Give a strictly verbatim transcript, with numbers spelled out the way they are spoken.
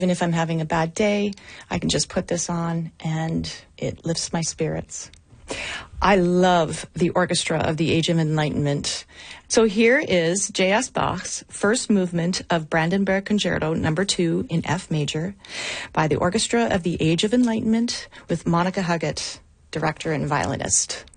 Even if I'm having a bad day, I can just put this on and it lifts my spirits. I love the Orchestra of the Age of Enlightenment. So here is J S Bach's first movement of Brandenburg Concerto number two in F major by the Orchestra of the Age of Enlightenment with Monica Huggett, director and violinist.